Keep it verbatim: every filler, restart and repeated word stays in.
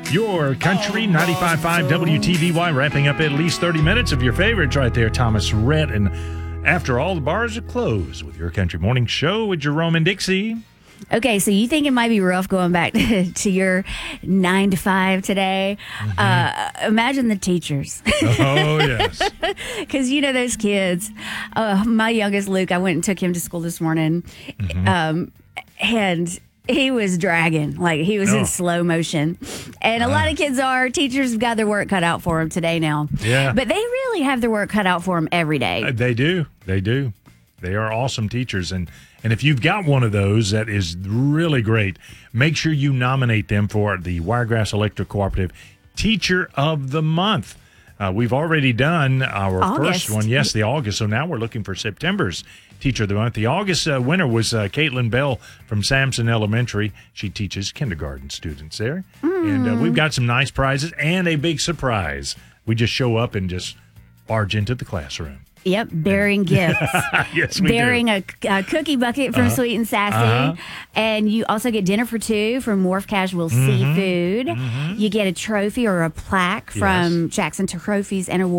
Your Country ninety-five point five W T V Y, wrapping up at least thirty minutes of your favorites right there, Thomas Rhett. And after all, the bars are closed with Your Country Morning Show with Jerome and Dixie. Okay, so you think it might be rough going back to, to your nine to five today? Mm-hmm. Uh, imagine the teachers. Oh, yes. Because you know those kids. Uh, my youngest, Luke, I went and took him to school this morning. Mm-hmm. Um, and... He was dragging, like he was oh. in slow motion. And a uh, lot of kids are. Teachers have got their work cut out for them today now. Yeah. But they really have their work cut out for them every day. Uh, they do. They do. They are awesome teachers. And, and if you've got one of those that is really great, make sure you nominate them for the Wiregrass Electric Cooperative Teacher of the Month. Uh, we've already done our August. first one. Yes, the August. So now we're looking for September's Teacher of the Month. The August uh, winner was uh, Caitlin Bell from Sampson Elementary. She teaches kindergarten students there. Mm. And uh, we've got some nice prizes and a big surprise. We just show up and just barge into the classroom. Yep, bearing gifts. Yes, we bearing do. a, a cookie bucket from uh-huh. Sweet and Sassy. Uh-huh. And you also get dinner for two from Wharf Casual mm-hmm. Seafood. Mm-hmm. You get a trophy or a plaque from yes. Jackson Trophies and Awards.